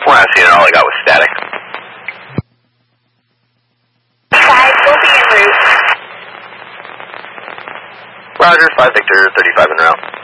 Last unit, all I got was static. 5 will be en route. Roger, 5 Victor, 35 en route.